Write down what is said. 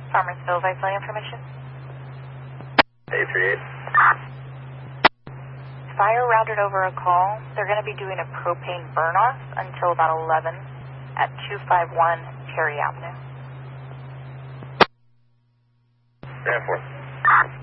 Farmersville, Viceland information. 838. Fire routed over a call. They're going to be doing a propane burn-off until about 11 at 251 Terry Avenue. Stand for.